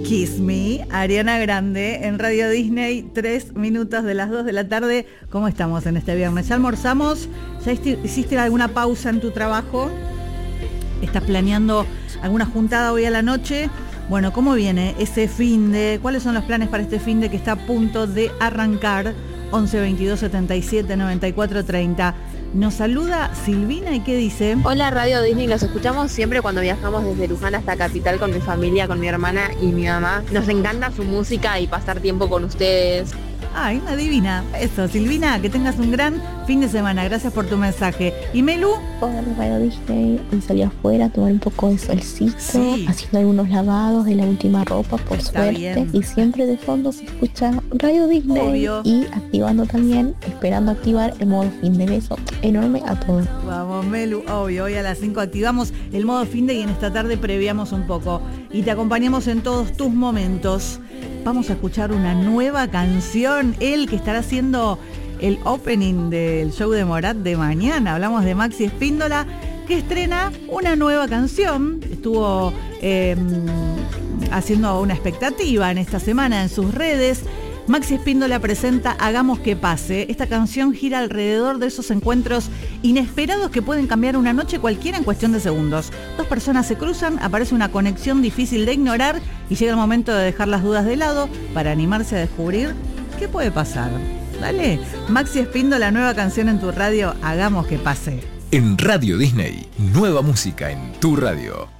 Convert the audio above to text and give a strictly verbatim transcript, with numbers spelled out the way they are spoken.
Kiss Me, Ariana Grande, en Radio Disney, tres minutos de las dos de la tarde. ¿Cómo estamos en este viernes? ¿Ya almorzamos? ¿Ya hiciste alguna pausa en tu trabajo? ¿Estás planeando alguna juntada hoy a la noche? Bueno, ¿cómo viene ese finde? ¿Cuáles son los planes para este finde que está a punto de arrancar? once veintidós setenta y siete noventa y cuatro treinta. Nos saluda Silvina y ¿qué dice? Hola Radio Disney, los escuchamos siempre cuando viajamos desde Luján hasta Capital con mi familia, con mi hermana y mi mamá. Nos encanta su música y pasar tiempo con ustedes. Ay, una divina. Eso, Silvina, que tengas un gran fin de semana. Gracias por tu mensaje. ¿Y Melu? Hola, Radio Disney. Hoy salí afuera a tomar un poco de solcito, sí. haciendo algunos lavados de la última ropa, por Está suerte. bien. Y siempre de fondo se escucha Radio Disney. Obvio. Y activando también, esperando activar el modo fin de beso enorme a todos. Vamos, Melu, obvio. Hoy a las cinco activamos el modo finde y en esta tarde previamos un poco. Y te acompañamos en todos tus momentos. Vamos a escuchar una nueva canción. Él que estará haciendo el opening del show de Morat de mañana. Hablamos de Maxi Espíndola, que estrena una nueva canción. Estuvo eh, haciendo una expectativa en esta semana en sus redes. Maxi Espíndola presenta Hagamos que pase. Esta canción gira alrededor de esos encuentros inesperados que pueden cambiar una noche cualquiera en cuestión de segundos. Dos personas se cruzan, aparece una conexión difícil de ignorar y llega el momento de dejar las dudas de lado para animarse a descubrir qué puede pasar. Dale, Maxi Espíndola, nueva canción en tu radio, Hagamos que pase. En Radio Disney, nueva música en tu radio.